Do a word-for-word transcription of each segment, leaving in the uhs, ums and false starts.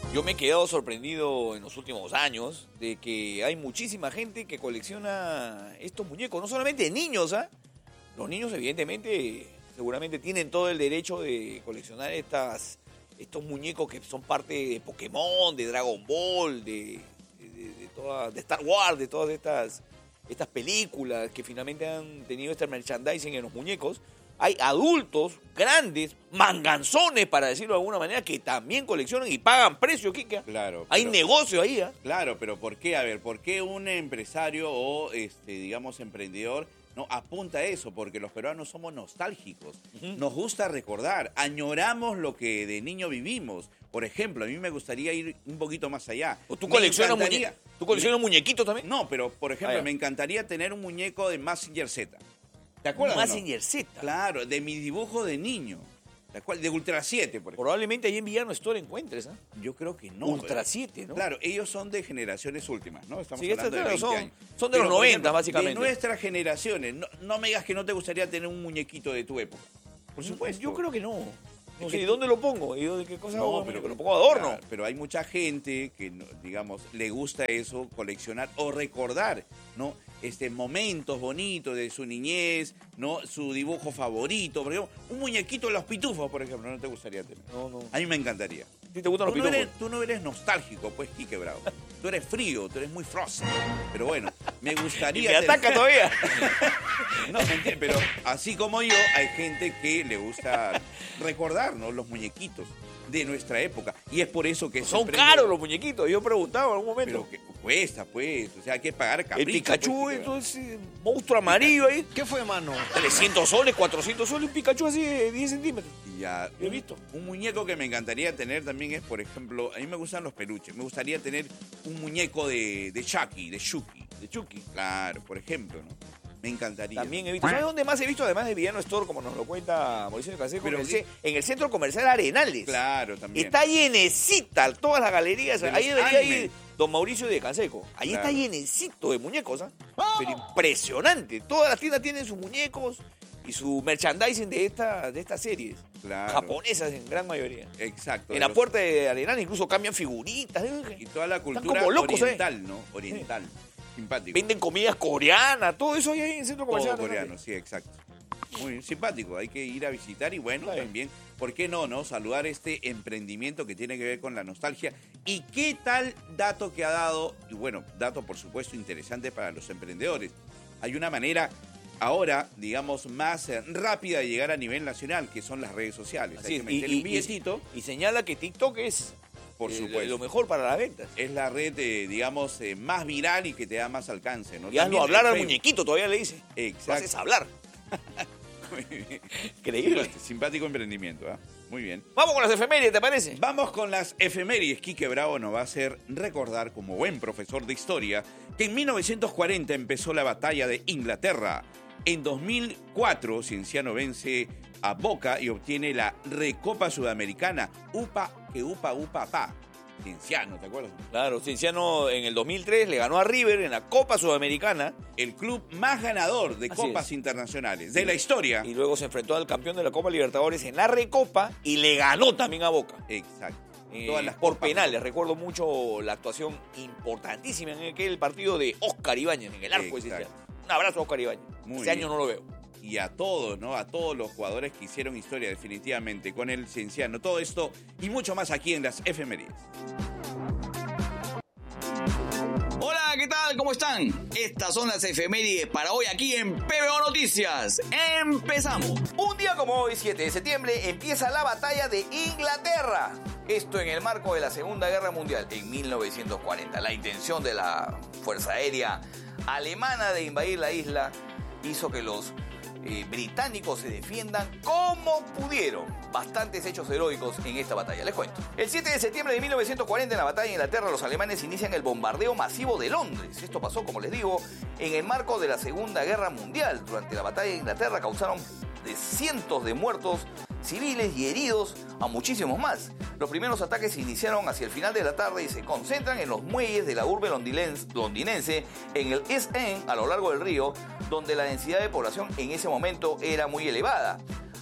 Yo me he quedado sorprendido en los últimos años de que hay muchísima gente que colecciona estos muñecos, no solamente de niños, ¿ah? Los niños evidentemente seguramente tienen todo el derecho de coleccionar estas, estos muñecos que son parte de Pokémon, de Dragon Ball, de, de, de, de, toda, de Star Wars, de todas estas, estas películas que finalmente han tenido este merchandising en los muñecos. Hay adultos grandes, manganzones, para decirlo de alguna manera, que también coleccionan y pagan precio, Kika. Claro. Hay pero, negocio ahí, ¿eh? Claro, pero ¿por qué? A ver, ¿por qué un empresario o, este, digamos, emprendedor no apunta a eso? Porque los peruanos somos nostálgicos. Uh-huh. Nos gusta recordar, añoramos lo que de niño vivimos. Por ejemplo, a mí me gustaría ir un poquito más allá. ¿O tú coleccionas, muñe ¿tú coleccionas me... muñequitos también? No, pero, por ejemplo, ah, me encantaría tener un muñeco de Mazinger Z. ¿Te acuerdas? Mazinger Z. Claro, de mi dibujo de niño. De Ultra siete, por ejemplo. Probablemente ahí en Villano Store encuentres, ¿eh? Yo creo que no. Ultra siete, ¿no? Claro, ellos son de generaciones últimas, ¿no? Estamos sí, hablando claro, de veinte son, años. Son de Pero, los noventa, ejemplo, básicamente. De nuestras generaciones. No, no me digas que no te gustaría tener un muñequito de tu época. Por supuesto. Yo creo que no. No sé, ¿y dónde lo pongo? ¿Y dónde, qué cosa no, hago? Pero, que lo pongo adorno. Claro, pero hay mucha gente que, digamos, le gusta eso, coleccionar o recordar, ¿no? Este, momentos bonitos de su niñez, ¿no? Su dibujo favorito. Por ejemplo, un muñequito de los pitufos, por ejemplo, ¿no te gustaría tener? No, no. A mí me encantaría. ¿Sí te gustan los tú pitufos? No eres, tú no eres nostálgico, pues, Quique Bravo. Tú eres frío, tú eres muy frozen. Pero bueno, me gustaría... Y me ataca todavía. No, me entiendes, pero así como yo, hay gente que le gusta recordar, ¿no? Los muñequitos de nuestra época. Y es por eso que... Son caros los muñequitos. Yo preguntaba en algún momento. Pero que cuesta, pues. O sea, hay que pagar capricho. El Pikachu, pues, entonces, monstruo amarillo ahí. ¿Qué fue, mano? trescientos soles, cuatrocientos soles, un Pikachu así de diez centímetros. Y ya, he visto. Un muñeco que me encantaría tener también es, por ejemplo, a mí me gustan los peluches. Me gustaría tener un muñeco de, de Chucky, de Chucky. De Chucky. Claro, por ejemplo, ¿no? Me encantaría. También he visto. ¿Sabes dónde más he visto? Además de Villano Store, como nos lo cuenta Mauricio de Canseco, Pero, en, el, en el centro comercial Arenales. Claro, también. Está llenecita todas las galerías. De ahí debería anime. ir don Mauricio de Canseco. Ahí claro. está llenecito de muñecos, ¿eh? ¡Oh! Pero impresionante. Todas las tiendas tienen sus muñecos y su merchandising de, esta, de estas series. Claro. Japonesas en gran mayoría. Exacto. En la los... puerta de Arenales incluso cambian figuritas. Y toda la cultura como locos, oriental, ¿eh? ¿no? Oriental. Sí. Simpático. Venden comidas coreanas, todo eso ahí en el centro comercial. Todo coreano, sí, exacto. Muy bien, simpático, hay que ir a visitar y bueno, claro. también, ¿por qué no, no? Saludar este emprendimiento que tiene que ver con la nostalgia. ¿Y qué tal dato que ha dado? Y bueno, dato por supuesto interesante para los emprendedores. Hay una manera ahora, digamos, más rápida de llegar a nivel nacional, que son las redes sociales. Así hay es, que meterle y, un billetito. Y, y señala que TikTok es... Por supuesto. Eh, lo mejor para las ventas. Es la red, eh, digamos, eh, más viral y que te da más alcance, ¿no? Y hazlo hablar al muñequito, todavía le dice. Exacto. Lo haces hablar. Muy bien. Increíble. Simpático, simpático emprendimiento, ¿eh? Muy bien. Vamos con las efemérides, ¿te parece? Vamos con las efemérides. Quique Bravo nos va a hacer recordar, como buen profesor de historia, que en mil novecientos cuarenta empezó la batalla de Inglaterra. En dos mil cuatro, Cienciano vence a Boca y obtiene la Recopa Sudamericana. Upa, que upa, upa, pa. Cienciano, ¿te acuerdas? Claro, Cienciano en el dos mil tres le ganó a River en la Copa Sudamericana. El club más ganador de Así copas es. internacionales de la historia. Y luego se enfrentó al campeón de la Copa Libertadores en la Recopa y le ganó también a Boca. Exacto. Eh, Todas las por penales, recuerdo mucho la actuación importantísima en aquel partido de Óscar Ibáñez en el arco de Cienciano. Un abrazo a Óscar Ibáñez. Muy Ese bien. año no lo veo. Y a todos, ¿no? A todos los jugadores que hicieron historia definitivamente con el Cienciano. Todo esto y mucho más aquí en las efemérides. Hola, ¿qué tal? ¿Cómo están? Estas son las efemérides para hoy aquí en P B O Noticias. ¡Empezamos! Un día como hoy, siete de septiembre, empieza la batalla de Inglaterra. Esto en el marco de la Segunda Guerra Mundial. En mil novecientos cuarenta, la intención de la Fuerza Aérea Alemana de invadir la isla hizo que los eh, británicos se defiendan como pudieron. Bastantes hechos heroicos en esta batalla, les cuento. El siete de septiembre de mil novecientos cuarenta, en la batalla de Inglaterra, los alemanes inician el bombardeo masivo de Londres. Esto pasó, como les digo, en el marco de la Segunda Guerra Mundial. Durante la batalla de Inglaterra causaron de cientos de muertos civiles y heridos a muchísimos más. Los primeros ataques se iniciaron hacia el final de la tarde y se concentran en los muelles de la urbe londinense, en el East End, a lo largo del río, donde la densidad de población en ese momento era muy elevada.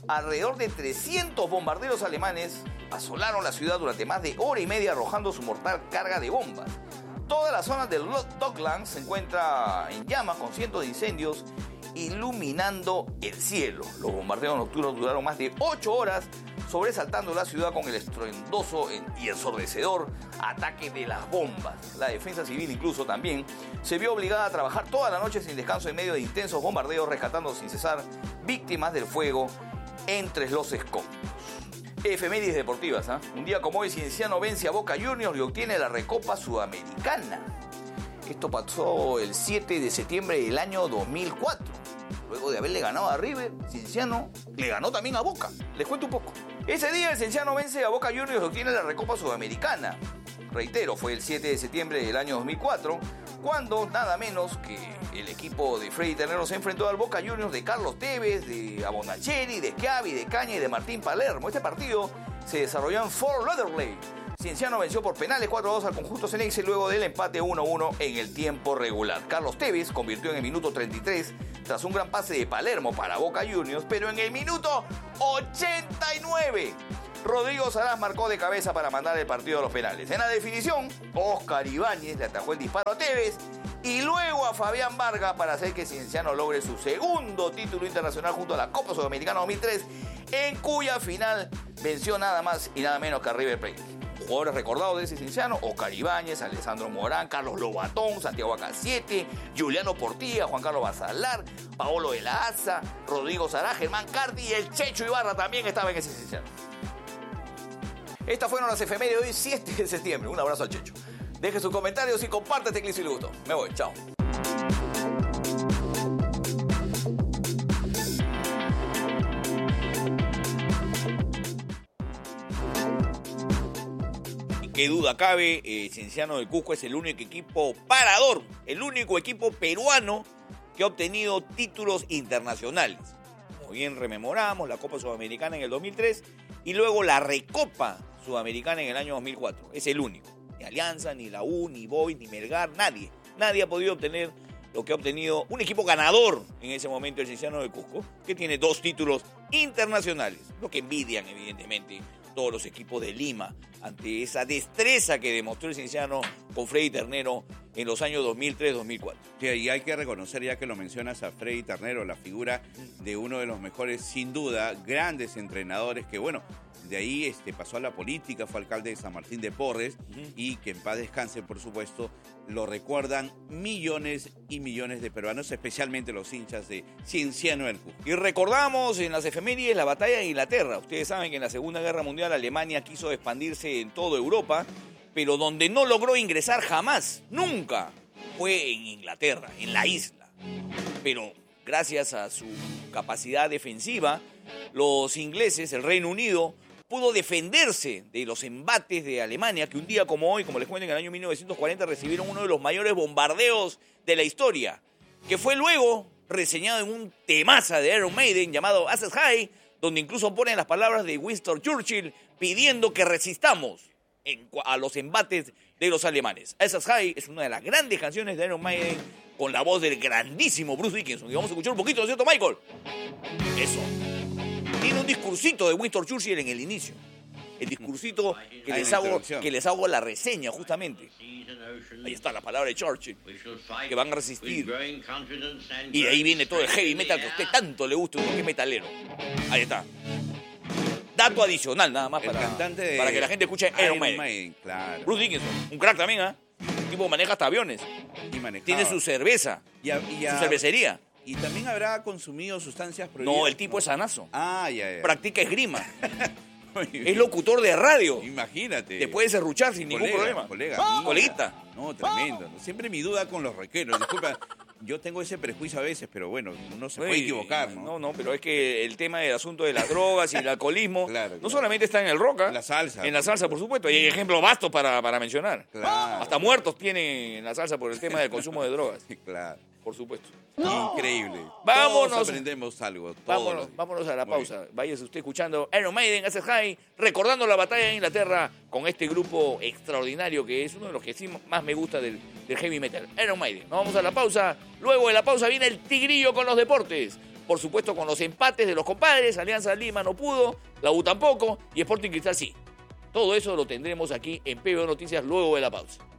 alrededor de trescientos bombarderos alemanes asolaron la ciudad durante más de hora y media arrojando su mortal carga de bombas. Toda la zona del Docklands se encuentra en llamas con cientos de incendios iluminando el cielo. Los bombardeos nocturnos duraron más de ocho horas, sobresaltando la ciudad con el estruendoso y ensordecedor ataque de las bombas. La defensa civil incluso también se vio obligada a trabajar toda la noche sin descanso en medio de intensos bombardeos, rescatando sin cesar víctimas del fuego entre los escombros. Efemérides deportivas, ¿eh? Un día como hoy, Cienciano vence a Boca Juniors y obtiene la Recopa Sudamericana. Esto pasó el siete de septiembre del año dos mil cuatro. Luego de haberle ganado a River, Cienciano le ganó también a Boca. Les cuento un poco. Ese día el Cienciano vence a Boca Juniors y obtiene la Recopa Sudamericana. Reitero, fue el siete de septiembre del año dos mil cuatro, cuando nada menos que el equipo de Freddy Ternero se enfrentó al Boca Juniors de Carlos Tevez, de Abonacheri, de Schiavi, de Caña y de Martín Palermo. Este partido se desarrolló en Fort Lauderdale. Cienciano venció por penales cuatro a dos al conjunto Ceneice luego del empate uno a uno en el tiempo regular. Carlos Tevez convirtió en el minuto treinta y tres tras un gran pase de Palermo para Boca Juniors, pero en el minuto ochenta y nueve Rodrigo Saraz marcó de cabeza para mandar el partido a los penales. En la definición, Oscar Ibáñez le atajó el disparo a Tevez y luego a Fabián Vargas para hacer que Cienciano logre su segundo título internacional junto a la Copa Sudamericana dos mil tres, en cuya final venció nada más y nada menos que a River Plate. Jugadores recordados de ese Cienciano: Oscar Ibáñez, Alessandro Morán, Carlos Lobatón, Santiago Acasiete, Juliano Portilla, Juan Carlos Basalar, Paolo de la Asa, Rodrigo Saraz, Germán Cardi y el Checho Ibarra también estaba en ese Cienciano. Estas fueron las efemérides de hoy, siete de septiembre. Un abrazo al Checho. Deje sus comentarios y comparte este clip si le gustó. Me voy, chao. Qué duda cabe, eh, Cienciano del Cusco es el único equipo parador, el único equipo peruano que ha obtenido títulos internacionales. Como bien rememoramos, la Copa Sudamericana en el dos mil tres y luego la Recopa Sudamericana en el año dos mil cuatro. Es el único. Ni Alianza, ni la U, ni Boys, ni Melgar, nadie. Nadie ha podido obtener lo que ha obtenido un equipo ganador en ese momento, el Cienciano del Cusco, que tiene dos títulos internacionales, lo que envidian evidentemente todos los equipos de Lima ante esa destreza que demostró el Cienciano con Freddy Ternero en los años dos mil tres dos mil cuatro. Sí, y hay que reconocer, ya que lo mencionas, a Freddy Ternero, la figura de uno de los mejores, sin duda, grandes entrenadores que, bueno, de ahí este, pasó a la política, fue alcalde de San Martín de Porres, uh-huh. y que en paz descanse, por supuesto, lo recuerdan millones y millones de peruanos, especialmente los hinchas de Cienciano del Cusco. Y recordamos en las efemérides la batalla de Inglaterra. Ustedes saben que en la Segunda Guerra Mundial Alemania quiso expandirse en toda Europa, pero donde no logró ingresar jamás, nunca, fue en Inglaterra, en la isla. Pero gracias a su capacidad defensiva, los ingleses, el Reino Unido, pudo defenderse de los embates de Alemania, que un día como hoy, como les cuento, en el año mil novecientos cuarenta recibieron uno de los mayores bombardeos de la historia, que fue luego reseñado en un temaza de Iron Maiden llamado Aces High, donde incluso ponen las palabras de Winston Churchill pidiendo que resistamos en, a los embates de los alemanes. Aces High es una de las grandes canciones de Iron Maiden con la voz del grandísimo Bruce Dickinson. Y vamos a escuchar un poquito, ¿no es cierto, Michael? Eso. Tiene un discursito de Winston Churchill en el inicio. El discursito que, les hago, que les hago la reseña, justamente. Ahí está la palabra de Churchill, que van a resistir. Y de ahí viene todo el heavy metal que a usted tanto le gusta, porque es metalero. Ahí está. Dato adicional, nada más, para, de para que la gente escuche Iron Maiden. Maiden, claro. Bruce Dickinson, un crack también, ¿ah? ¿eh? Un tipo maneja hasta aviones. Y tiene su cerveza, y a, y a, su cervecería. ¿Y también habrá consumido sustancias prohibidas? No, el tipo no. es sanazo. Ah, ya, ya. Practica esgrima. Es locutor de radio. Imagínate. Te puede serruchar sin colega, ningún problema. Colega, ¡Oh! Coleguita. No, tremendo. Siempre mi duda con los roqueros. Disculpa, yo tengo ese prejuicio a veces, pero bueno, uno se Uy, puede equivocar, ¿no? No, no, pero es que el tema del asunto de las drogas y el alcoholismo claro, no claro. solamente está en el rock, ¿eh? En la salsa. En la salsa, por supuesto. Y hay ejemplos vastos para, para mencionar. Claro. Hasta muertos tienen en la salsa por el tema del consumo de drogas. Claro. Por supuesto. No. Increíble. Vámonos. Todos aprendemos algo. Todos. Vámonos, vámonos a la pausa. Váyase usted escuchando Iron Maiden, Aces High, recordando la batalla de Inglaterra con este grupo extraordinario que es uno de los que sí más me gusta del, del heavy metal. Iron Maiden. Nos vamos a la pausa. Luego de la pausa viene el Tigrillo con los deportes. por supuesto con los empates de los compadres, Alianza Lima no pudo, la U tampoco y Sporting Cristal sí. Todo eso lo tendremos aquí en P B O Noticias luego de la pausa.